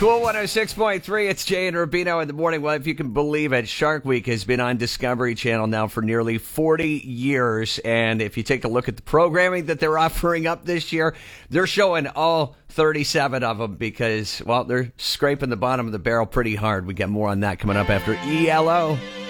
Cool 106.3, it's Jay and Rubino in the morning. Well, if you can believe it, Shark Week has been on Discovery Channel now for nearly 40 years. And if you take a look at the programming that they're offering up this year, they're showing all 37 of them because, well, they're scraping the bottom of the barrel pretty hard. We got more on that coming up after ELO.